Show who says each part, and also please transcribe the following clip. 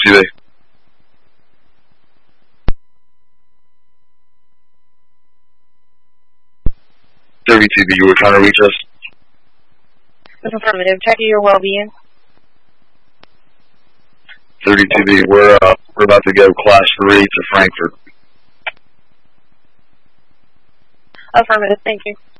Speaker 1: 32B. 32B, you were trying to reach us?
Speaker 2: Affirmative. Check your well-being.
Speaker 1: 32B, we're about to go Class 3 to Frankfurt.
Speaker 2: Affirmative. Thank you.